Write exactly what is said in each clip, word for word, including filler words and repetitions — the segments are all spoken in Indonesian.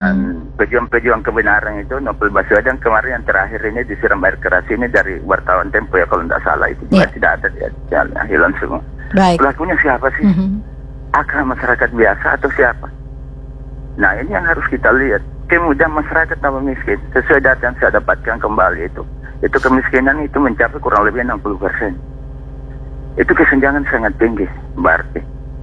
mm-hmm. pejuang-pejuang kebenaran itu, Novel Baswedan kemarin yang terakhir ini disiram air keras ini dari wartawan Tempo ya kalau tidak salah itu juga yeah. tidak ada dia, dia hilang semua. Baik. Pelakunya siapa sih? Mm-hmm. Akal masyarakat biasa atau siapa? Nah ini yang harus kita lihat. Kemudian masyarakat tambah miskin sesuai data yang saya dapatkan kembali itu, itu kemiskinan itu mencapai kurang lebih enam puluh persen. Itu kesenjangan sangat tinggi, berarti.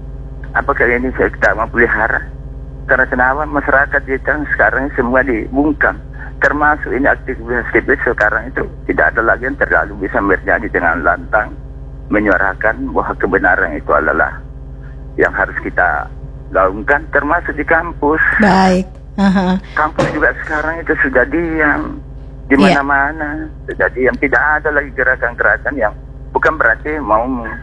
Apakah ini kita mau pelihara? Karena kenapa masyarakat kita sekarang semua dibungkam, termasuk ini aktivis-aktivis sekarang itu tidak ada lagi yang terlalu bisa berjadi dengan lantang menyuarakan bahwa kebenaran itu adalah yang harus kita gaungkan, termasuk di kampus. Baik. Uh-huh. Kampus juga sekarang itu sudah diam di mana-mana, yeah. sudah diam, tidak ada lagi gerakan-gerakan yang bukan berarti mau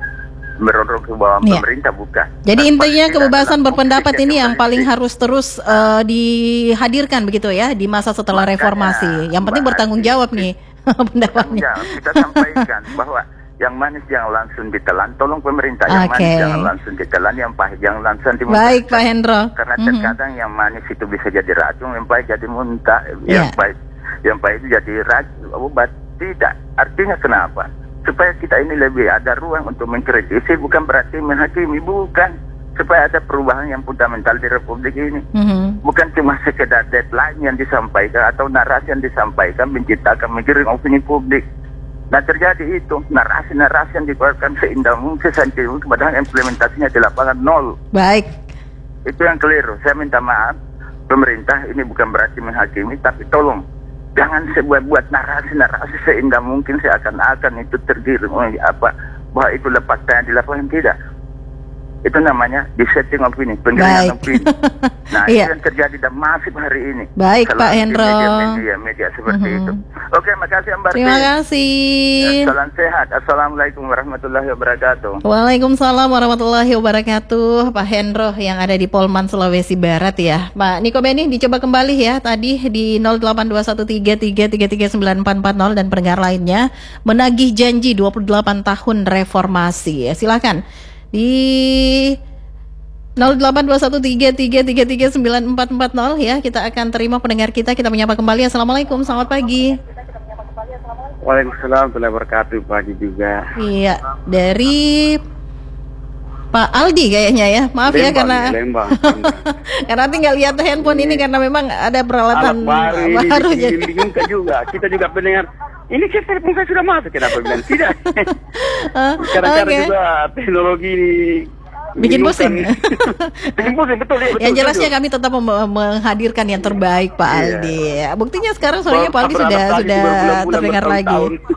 merorong ke bawah yeah. pemerintah, bukan. Jadi intinya kebebasan berpendapat ini yang paling harus terus uh, dihadirkan begitu ya di masa setelah Makanya, reformasi. Yang penting bertanggung jawab nih pendapatnya. Kita sampaikan bahwa yang manis jangan langsung ditelan, tolong pemerintah yang okay. manis jangan langsung ditelan, yang pahit jangan langsung dimuntah. Baik Pak Hendro. Karena mm-hmm. terkadang yang manis itu bisa jadi racun, yang pahit jadi muntah, yeah. yang pahit yang pahit itu jadi racun, obat. Tidak. Artinya kenapa? Supaya kita ini lebih ada ruang untuk mengkritisi, bukan berarti menghakimi, bukan. Supaya ada perubahan yang fundamental di Republik ini. Mm-hmm. Bukan cuma sekedar deadline yang disampaikan atau narasi yang disampaikan menciptakan menggiring opini publik. Nah terjadi itu, narasi-narasi yang dikeluarkan seindah mungkin sampai padahal implementasinya di lapangan nol. Baik. Itu yang keliru. Saya minta maaf, pemerintah ini bukan berarti menghakimi, tapi tolong jangan sebuah-buat narasi-narasi seindah mungkin seakan-akan itu tergiring apa bahwa itu lepas tangan di lapangan, tidak. Itu namanya dissenting opini, penggiringan opini. Nah iya. itu yang terjadi dan masif hari ini. Baik Pak Hendro. Media-media media seperti mm-hmm. itu. Oke, makasih Mbak. Terima kasih. Salam sehat. Assalamualaikum warahmatullahi wabarakatuh. Waalaikumsalam warahmatullahi wabarakatuh. Pak Hendro yang ada di Polman, Sulawesi Barat ya. Pak Niko Beni dicoba kembali ya tadi di nol delapan dua satu tiga tiga tiga tiga sembilan empat empat nol dan pendengar lainnya menagih janji dua puluh delapan tahun reformasi. Ya, silakan di nol delapan dua satu tiga tiga tiga tiga sembilan empat empat nol ya, kita akan terima pendengar kita, kita menyapa kembali. Assalamualaikum, selamat pagi. Waalaikumsalam warahmatullahi wabarakatuh, pagi juga. Iya, dari Pak Aldi kayaknya ya, maaf Lembang, ya karena ya, Lembang, karena tinggal lihat handphone ini karena memang ada peralatan baru, baru ini jadi bingung juga, kita juga pendengar. Ini kita telepon saya sudah masuk, kenapa bilang tidak? Kadang-kadang okay. juga teknologi ini bikin pusing. Bikin pusing, betul ya. Yang jelasnya kami tetap mem- menghadirkan yang terbaik Pak yeah. Aldi. Buktinya sekarang suaranya Pak Aldi sudah sudah terdengar lagi.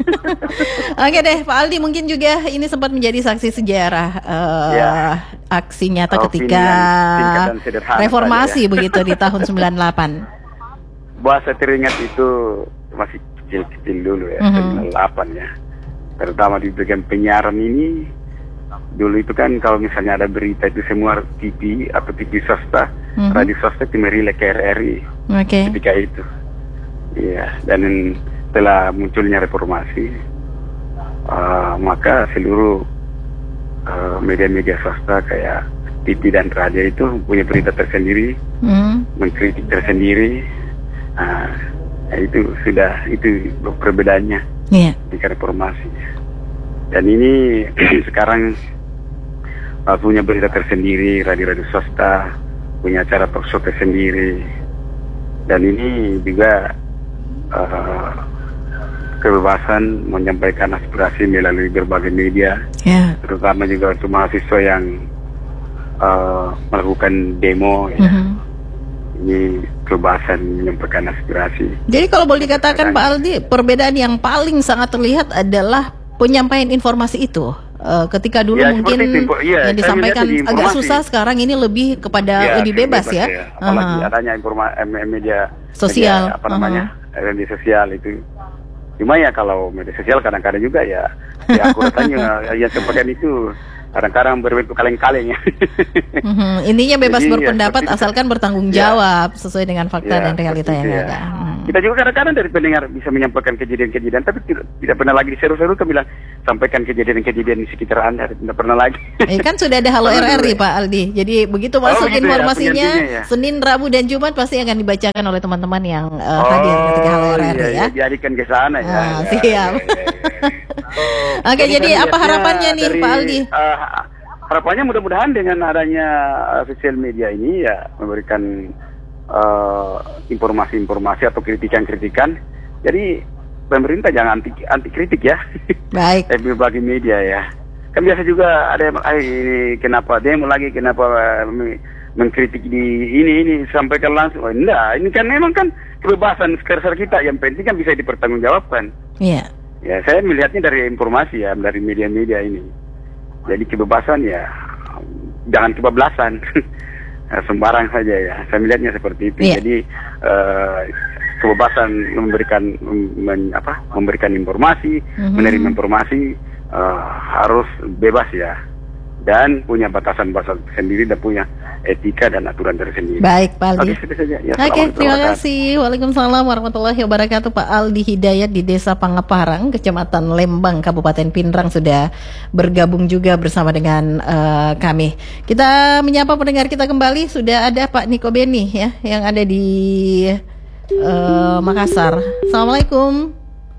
Oke deh Pak Aldi, mungkin juga ini sempat menjadi saksi sejarah uh, yeah. aksi nyata oh, ketika reformasi ya. Begitu di tahun sembilan puluh delapan. Bahasa teringat itu masih kecil-kecil dulu ya, mm-hmm. sembilan puluh delapan ya. Terutama di bagian penyiaran ini, dulu itu kan kalau misalnya ada berita itu semua T V atau T V swasta, mm-hmm. radio swasta itu merilai ke R R I okay. ketika itu. Iya, dan setelah munculnya reformasi, uh, maka seluruh uh, media-media swasta kayak T V dan radio itu punya berita tersendiri, mm-hmm. mengkritik tersendiri. Uh, Nah, itu sudah itu perbedaannya yeah. di reformasi. Dan ini sekarang uh, punya berita tersendiri, radio-radio swasta punya acara talk show tersendiri. Dan ini juga uh, kebebasan menyampaikan aspirasi melalui berbagai media, yeah. terutama juga untuk mahasiswa yang uh, melakukan demo. Ya. Mm-hmm. Ini kebebasan menyampaikan aspirasi. Jadi kalau boleh dikatakan Pak Aldi, perbedaan yang paling sangat terlihat adalah penyampaian informasi itu. Uh, ketika dulu ya, mungkin ya, yang disampaikan agak susah, sekarang ini lebih kepada ya, lebih bebas, bebas ya. ya. Apalagi uh-huh. adanya informasi media sosial, media, apa namanya uh-huh. media sosial itu. Cuma ya kalau media sosial kadang-kadang juga ya, ya aku katanya yang sampaikan itu kadang-kadang berbentuk kaleng-kaleng ya. Mm-hmm. Intinya bebas Jadi, berpendapat ya, asalkan bertanggung jawab ya. Sesuai dengan fakta ya, dan realita yang ya. ada. Hmm. Kita juga kadang-kadang dari pendengar bisa menyampaikan kejadian-kejadian, tapi tidak, tidak pernah lagi diseru-seru ke bilang sampaikan kejadian-kejadian di sekitar Anda, tidak pernah lagi. Eh, kan sudah ada Halo R R I Pak Aldi. Jadi begitu masuk oh, begitu informasinya ya, ya. Senin, Rabu dan Jumat pasti akan dibacakan oleh teman-teman yang uh, oh, hadir ketika Halo R R I iya, ya. Dialihkan ke sana ya. Ah, ya, siap. ya, ya, ya. Oh. Oke, jadi, jadi apa harapannya nih dari, Pak Aldi? Uh, harapannya mudah-mudahan dengan adanya uh, sosial media ini ya memberikan uh, informasi-informasi atau kritikan-kritikan. Jadi pemerintah jangan anti anti kritik ya. Baik. Tapi bagi media ya. Kan biasa juga ada yang ay, kenapa demo lagi, kenapa uh, mengkritik di ini ini sampaikan langsung. Oh, enggak, ini kan memang kan kebebasan sekarang kita, yang penting kan bisa dipertanggungjawabkan. Iya. Yeah. Ya, saya melihatnya dari informasi ya, dari media-media ini. Jadi kebebasan ya, jangan kebablasan, sembarang saja ya. Saya melihatnya seperti itu. Yeah. Jadi uh, kebebasan memberikan men, apa, memberikan informasi, mm-hmm. menerima informasi uh, harus bebas ya. Dan punya batasan-batasan sendiri dan punya etika dan aturan tersendiri. Baik, Pak Aldi. Oke, saja. Ya, Oke, terima kasih. Waalaikumsalam warahmatullahi wabarakatuh. Pak Aldi Hidayat di Desa Pangaparang, Kecamatan Lembang, Kabupaten Pindrang sudah bergabung juga bersama dengan uh, kami. Kita menyapa pendengar kita kembali. Sudah ada Pak Niko Beni ya, yang ada di uh, Makassar. Assalamualaikum.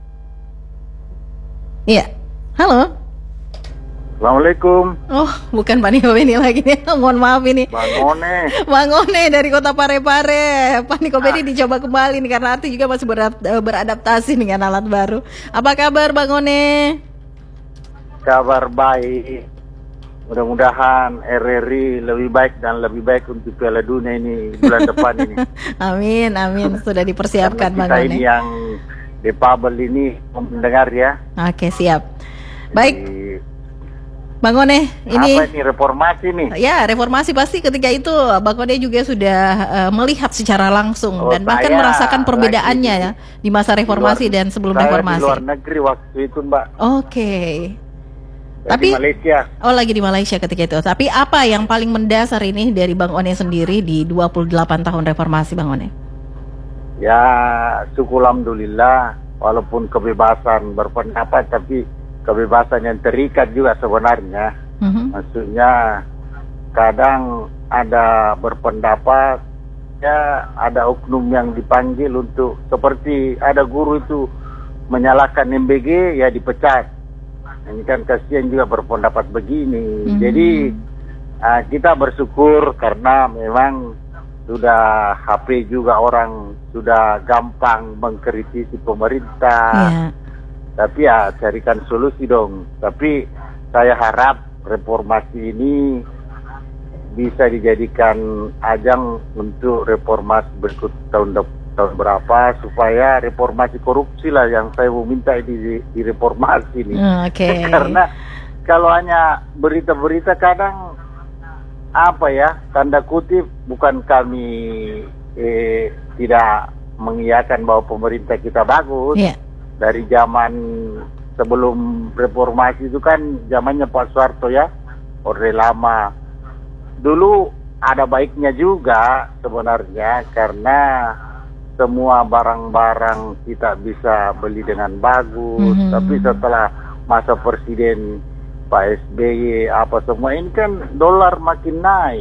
Iya, halo. Assalamualaikum. Oh, bukan Pak Niko Beni lagi nih. Mohon maaf ini. Bang One. Bang One dari Kota Parepare. Pak Niko Beni dicoba kembali nih karena Ati juga masih beradaptasi dengan alat baru. Apa kabar Bang One? Kabar baik. Mudah-mudahan R R I lebih baik dan lebih baik untuk Piala Dunia ini bulan depan ini. Amin, amin. Sudah dipersiapkan Bang One. Kita ini yang difabel ini mendengar ya. Oke, siap. Baik. Jadi, Bang One, ini apa ini reformasi nih? Ya, reformasi pasti ketika itu Bang One juga sudah uh, melihat secara langsung oh, dan bahkan merasakan perbedaannya ya di masa reformasi di luar, dan sebelum saya reformasi. Di luar negeri waktu itu, Mbak. Oke. Okay. Tapi di Malaysia. Oh, lagi di Malaysia ketika itu. Tapi apa yang paling mendasar ini dari Bang One sendiri di dua puluh delapan tahun reformasi, Bang One? Ya, syukur alhamdulillah walaupun kebebasan berpendapat tapi kebebasan yang terikat juga sebenarnya. Mm-hmm. Maksudnya kadang ada berpendapat, ya ada oknum yang dipanggil untuk seperti ada guru itu menyalahkan M B G ya dipecat. Ini kan kasihan juga berpendapat begini. Mm-hmm. Jadi uh, kita bersyukur karena memang sudah H P juga orang sudah gampang mengkritisi pemerintah. Yeah. Tapi ya carikan solusi dong. Tapi saya harap reformasi ini bisa dijadikan ajang untuk reformasi berikut tahun tahun berapa supaya reformasi korupsi lah yang saya mau minta di, di reformasi ini. Okay. Karena kalau hanya berita-berita kadang apa ya tanda kutip bukan kami eh, tidak mengiyakan bahwa pemerintah kita bagus. Yeah. Dari zaman sebelum reformasi itu kan zamannya Pak Soeharto ya, Orde Lama. Dulu ada baiknya juga sebenarnya karena semua barang-barang kita bisa beli dengan bagus. Mm-hmm. Tapi setelah masa Presiden Pak S B Y apa semua ini kan dolar makin naik.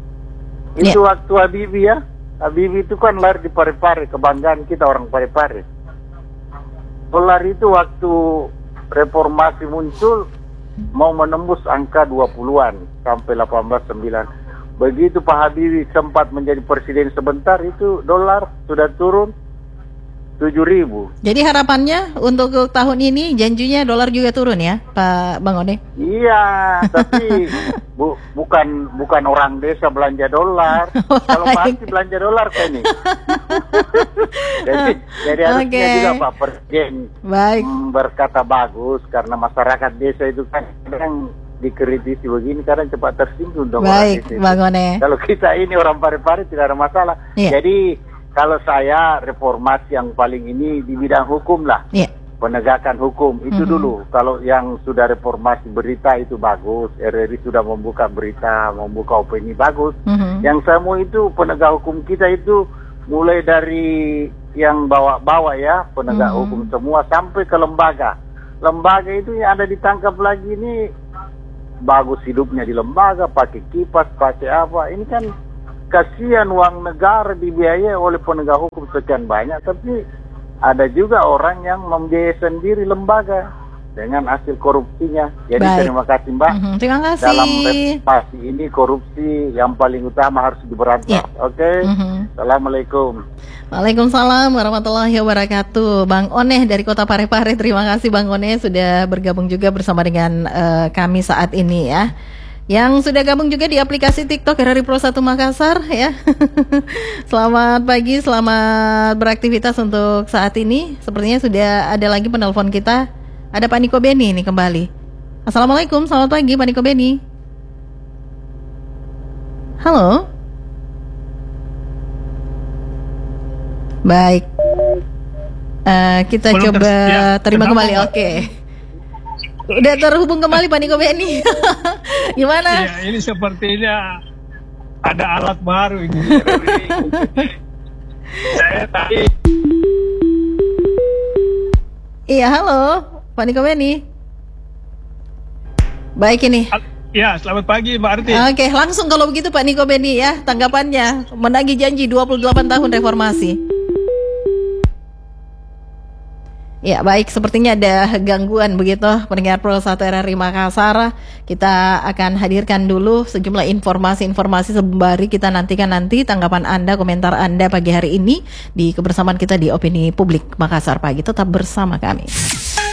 Itu yeah. waktu Habibie ya. Habibie itu kan lahir di Parepare, kebanggaan kita orang Parepare. Dolar itu waktu reformasi muncul mau menembus angka dua puluhan sampai delapan belas sembilan. Begitu Pak Habibie sempat menjadi presiden sebentar itu dolar sudah turun tujuh ribu. Jadi harapannya untuk tahun ini janjinya dolar juga turun ya Pak Bang One? Iya, tapi bu, bukan bukan orang desa belanja dolar. Kalau pasti belanja dolar kan ini. jadi jadi harusnya okay. juga Pak Presiden Baik. berkata bagus karena masyarakat desa itu kan kadang dikritisi begini kadang cepat tersinggung dong. Baik, Bang One. Kalau kita ini orang Parepare tidak ada masalah. Yeah. Jadi kalau saya reformasi yang paling ini di bidang hukum lah. Yeah. penegakan hukum itu mm-hmm. dulu. Kalau yang sudah reformasi berita itu bagus, R R I sudah membuka berita, membuka opini bagus. Mm-hmm. Yang semua itu penegak hukum kita itu mulai dari yang bawa-bawa ya, penegak mm-hmm. hukum semua sampai ke lembaga. Lembaga itu yang ada ditangkap lagi ini bagus hidupnya di lembaga, pakai kipas, pakai apa. Ini kan kasihan uang negara dibiayai oleh penegak hukum sekian banyak, tapi ada juga orang yang membiayai sendiri lembaga dengan hasil korupsinya. Jadi Baik. terima kasih Mbak. Mm-hmm, terima kasih. Dalam reformasi ini korupsi yang paling utama harus diberantas. Yeah. Oke. Okay? Mm-hmm. Assalamualaikum. Waalaikumsalam warahmatullahi wabarakatuh. Bang Oneh dari Kota Parepare, terima kasih Bang Oneh sudah bergabung juga bersama dengan uh, kami saat ini ya. Yang sudah gabung juga di aplikasi TikTok R R I Pro satu Makassar ya. Selamat pagi, selamat beraktivitas untuk saat ini. Sepertinya sudah ada lagi penelpon kita. Ada Pak Niko Beni nih kembali. Assalamualaikum, selamat pagi Pak Niko Beni. Halo. Baik. Uh, kita Belum coba ter- ya, terima kembali. Oke. Okay. Udah terhubung kembali Pak Niko Beni. Gimana? Ya, ini sepertinya ada alat baru ini. Saya tadi. Iya, halo Pak Niko Beni. Baik ini. Ya, selamat pagi Mbak Arti. Oke, langsung kalau begitu Pak Niko Beni ya, tanggapannya menagih janji dua puluh delapan tahun reformasi. Ya baik, sepertinya ada gangguan begitu pendengar Pro satu R R I Makassar. Kita akan hadirkan dulu sejumlah informasi-informasi sembari kita nantikan nanti tanggapan Anda, komentar Anda pagi hari ini di kebersamaan kita di Opini Publik Makassar Pagi. Tetap bersama kami.